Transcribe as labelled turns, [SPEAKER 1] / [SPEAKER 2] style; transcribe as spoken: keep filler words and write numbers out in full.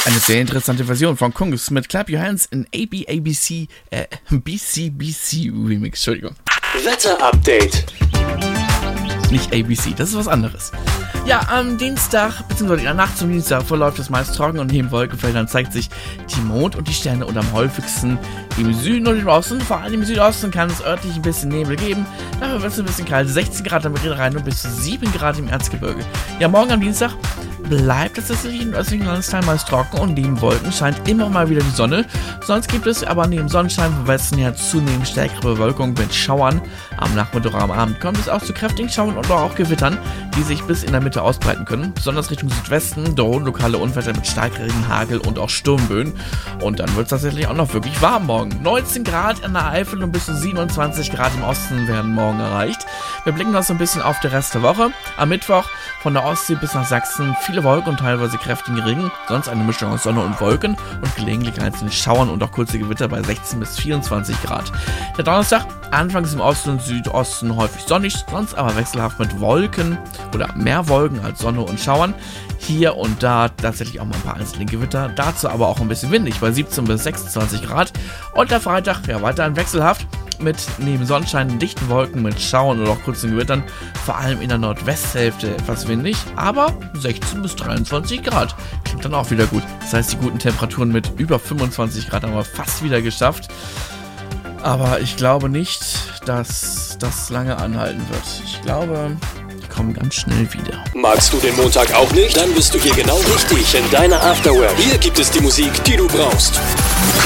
[SPEAKER 1] Eine sehr interessante Version von Kungs mit Clap Your Hands in A B A B C, äh, B C B C Remix, Entschuldigung.
[SPEAKER 2] Wetter-Update.
[SPEAKER 1] Nicht A B C, das ist was anderes. Ja, am Dienstag, beziehungsweise in der Nacht zum Dienstag verläuft es meist trocken und neben Wolkenfeldern zeigt sich die Mond und die Sterne und am häufigsten im Süden und im Osten. Vor allem im Südosten kann es örtlich ein bisschen Nebel geben. Dafür wird es ein bisschen kalt. sechzehn Grad am Rhein und bis zu sieben Grad im Erzgebirge. Ja, morgen am Dienstag bleibt es tatsächlich im östlichen Landesteil meist trocken und neben Wolken scheint immer mal wieder die Sonne. Sonst gibt es aber neben Sonnenschein vom Westen her zunehmend stärkere Bewölkung mit Schauern. Am Nachmittag oder am Abend kommt es auch zu kräftigen Schauern und auch Gewittern, die sich bis in der Mitte ausbreiten können. Besonders Richtung Südwesten drohen lokale Unwetter mit Starkregen, Hagel und auch Sturmböen. Und dann wird es tatsächlich auch noch wirklich warm morgen. neunzehn Grad in der Eifel und bis zu siebenundzwanzig Grad im Osten werden morgen erreicht. Wir blicken noch so ein bisschen auf den Rest der Woche. Am Mittwoch von der Ostsee bis nach Sachsen viele Wolken und teilweise kräftigen Regen. Sonst eine Mischung aus Sonne und Wolken und gelegentlich einzelne Schauern und auch kurze Gewitter bei sechzehn bis vierundzwanzig Grad. Der Donnerstag anfangs im Osten und Südosten häufig sonnig, sonst aber wechselhaft mit Wolken oder mehr Wolken als Sonne und Schauern. Hier und da tatsächlich auch mal ein paar einzelne Gewitter, dazu aber auch ein bisschen windig bei siebzehn bis sechsundzwanzig Grad. Und der Freitag, ja, weiterhin wechselhaft mit neben Sonnenschein dichten Wolken mit Schauern oder auch kurzen Gewittern, vor allem in der Nordwesthälfte etwas windig, aber sechzehn bis dreiundzwanzig Grad. Klingt dann auch wieder gut. Das heißt, die guten Temperaturen mit über fünfundzwanzig Grad haben wir fast wieder geschafft. Aber ich glaube nicht, dass das lange anhalten wird. Ich glaube, die kommen ganz schnell wieder.
[SPEAKER 2] Magst du den Montag auch nicht? Dann bist du hier genau richtig in deiner Afterwork. Hier gibt es die Musik, die du brauchst.